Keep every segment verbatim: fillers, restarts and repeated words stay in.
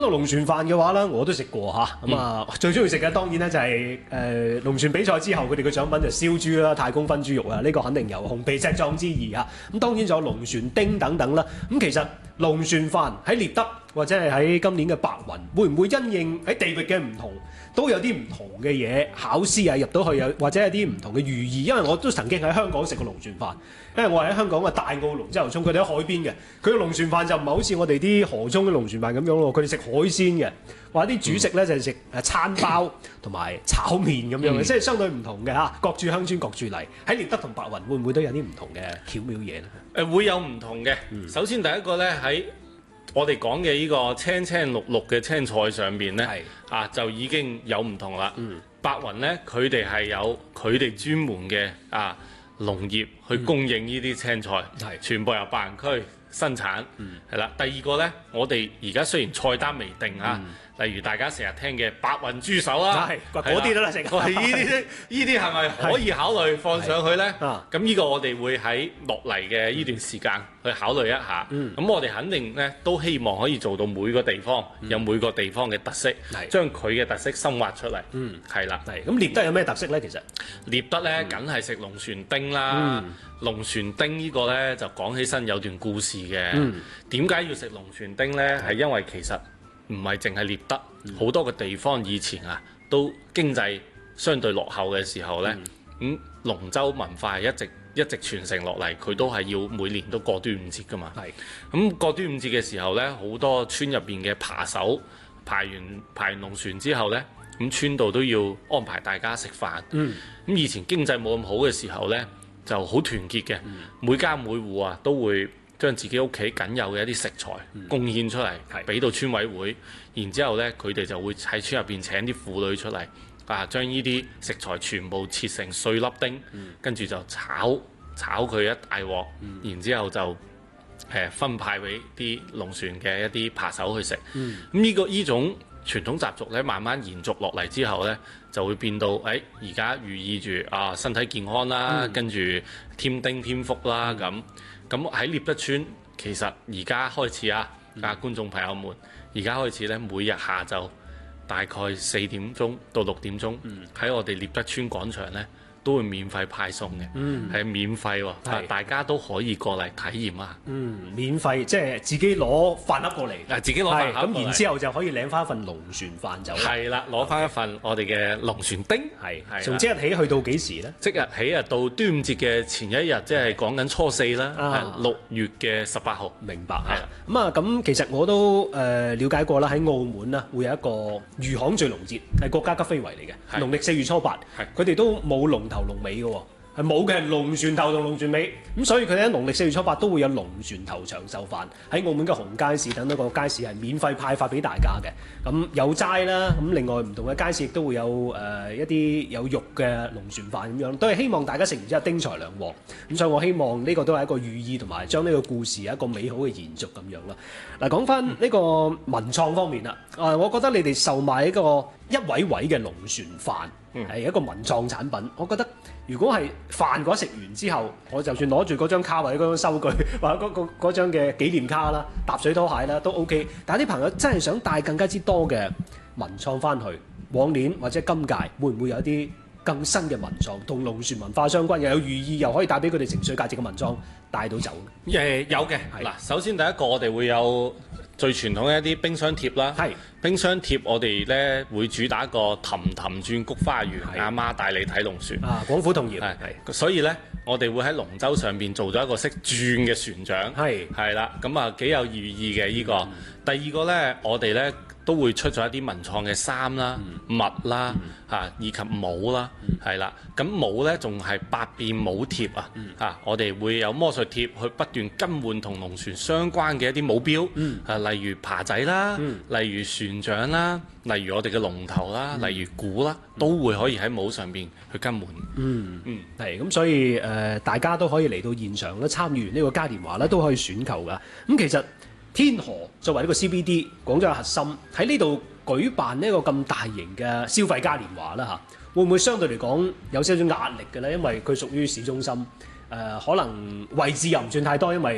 到龍船飯嘅話咧，我都食過嚇，咁啊、嗯、最中意食嘅當然咧就係誒龍船比賽之後佢哋嘅獎品就燒豬啦、太公分豬肉啊，呢、這個肯定有紅皮石壯之意嚇。咁當然仲有龍船丁等等啦。咁其實龍船飯喺獵德或者係喺今年嘅白雲，會唔會因應喺地域嘅唔同，都有啲唔同嘅嘢考試啊入到去，有或者有啲唔同嘅寓意？因為我都曾經喺香港食過龍船飯，因為我係喺香港嘅大澳龍舟涌，佢哋喺海邊嘅，佢嘅龍船飯就唔係好似我哋啲河中嘅龍船飯咁樣咯，佢哋食海鮮嘅，話啲主食咧就係食誒餐包同埋炒麵咁樣嘅，即係、嗯、相對唔同嘅嚇，各處鄉村各處例。喺獵德同白雲會唔會都有啲唔同嘅巧妙嘢咧？ 誒會有唔同嘅。嗯、首先第一個咧喺我哋講嘅呢個青青綠綠嘅青菜上邊咧，是啊就已經有唔同啦。嗯、白雲咧，佢哋係有佢哋專門嘅啊農業去供應呢啲青菜，嗯、全部由白雲區生產，係啦、嗯。第二個咧，我哋而家雖然菜單未定啊。嗯例如大家成日聽嘅白雲豬手啦， 嗰啲都啦，食。呢啲呢啲係咪可以考慮放上去呢？咁呢個我哋會喺落嚟嘅呢段時間去考慮一下。咁、嗯、我哋肯定呢都希望可以做到每個地方、嗯、有每個地方嘅特色，是將佢嘅特色深挖出嚟。嗯，係啦。 係咁，獵德有咩特色呢？其實獵德呢梗係食龍船丁啦。嗯、龍船丁呢個呢，就講起身有段故事嘅。點解、嗯、要食龍船丁呢？係因為其實唔係淨係獵德，好、嗯、多個地方以前啊，都經濟相對落後嘅時候呢，咁、嗯、龍舟文化係一直一直傳承落嚟，佢都係要每年都過端午節噶嘛。係是，咁過端午節嘅時候呢，好多村入邊嘅扒手排完排完龍船之後呢，咁村度都要安排大家食飯。咁、嗯、以前經濟冇咁好嘅時候呢，就好團結嘅，嗯、每家每戶啊都會將自己屋企僅有嘅一啲食材貢獻出嚟，俾、嗯、到村委會，然之後呢，佢哋就會喺村入邊請啲婦女出嚟，啊，將呢啲食材全部切成碎粒丁，嗯、跟住就炒炒佢一大鑊，嗯、然之後就誒、呃、分派俾啲龍船嘅一啲扒手去食。咁呢、嗯呢個呢種傳統習俗咧，慢慢延續落嚟之後呢，就會變到誒而家寓意住啊身體健康啦，嗯、跟住添丁添福啦咁。嗯咁喺獵德村，其實而家開始啊，啊、嗯、觀眾朋友們，而家開始咧，每日下晝大概四點鐘到六點鐘，喺、嗯、我哋獵德村廣場咧，都會免費派送嘅，係、嗯、免費喎，是大家都可以過嚟體驗啊。嗯， 免費即係自己攞飯盒過嚟， 嗱自己攞飯盒咁，然之後就可以領翻一份龍船飯走。係啦，攞翻一份我哋嘅龍船丁。係係。 從即日起去到幾時咧？ 即日起啊，到端午節嘅前一日，即係講緊初四啦，係六月嘅十八號。 明白係啦。咁啊，咁其實我都誒瞭解過啦，喺澳門啊，會有一個漁行醉龍節，係國家級非遺嚟嘅，農曆四月初八，佢哋都冇龍頭龍尾嘅喎，係冇嘅，龍船頭同龍船尾，咁所以佢哋喺農曆四月初八都會有龍船頭長壽飯喺澳門嘅紅街市等一個街市係免費派發俾大家嘅，咁有齋啦，咁另外唔同嘅街市亦都會有誒、呃、一啲有肉嘅龍船飯咁樣，都係希望大家食完之後丁財兩旺，咁所以我希望呢個都係一個寓意同埋將呢個故事一個美好嘅延續咁樣啦。嗱，講翻呢個文創方面啦，啊，我覺得你哋售賣一個一位位嘅龍船飯。係、嗯、一個文創產品，我覺得如果係飯嗰食完之後，我就算攞住嗰張卡或者嗰張收據或者嗰個嗰張嘅紀念卡啦、搭水拖鞋啦都 OK。但係啲朋友真係想帶更加之多嘅文創翻去，往年或者今屆會唔會有啲更新嘅文創同龍船文化相關，又有寓意，又可以帶俾佢哋情緒價值嘅文創帶到走？ 誒有嘅，嗱是首先第一個我哋會有最傳統嘅一啲冰箱貼啦，係是冰箱貼我哋咧會主打個氹氹轉菊花園，阿是媽帶你睇龍船啊，廣府同業係， 是所以咧我哋會喺龍舟上邊做咗一個識轉嘅船長，係係啦，咁啊幾有寓意嘅呢、這個。嗯、第二個咧，我哋咧都會出咗一啲文創嘅衫啦、嗯、襪啦嚇、嗯，以及帽啦，係啦、嗯。咁帽咧仲係百變帽貼啊嚇、嗯啊，我哋會有魔術貼去不斷更換同龍船相關嘅一啲帽標，嗯、啊例如爬仔啦，嗯、例如船長啦，例如我哋嘅龍頭啦，嗯、例如鼓啦，都會可以喺帽上邊去更換。嗯嗯，係咁、嗯，所以誒、呃、大家都可以嚟到現場咧，參與完呢個嘉年華咧，都可以選購噶。咁其實天河作為呢個 C B D 廣州嘅核心，喺呢度舉辦呢個咁大型嘅消費嘉年華啦嚇，會唔會相對嚟講有少少壓力嘅咧？因為佢屬於市中心，誒、呃、可能位置又唔算太多，因為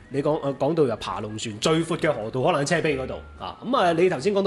你講誒講到又爬龍船最闊嘅河道，可能喺車陂嗰度啊。咁啊，你頭先講到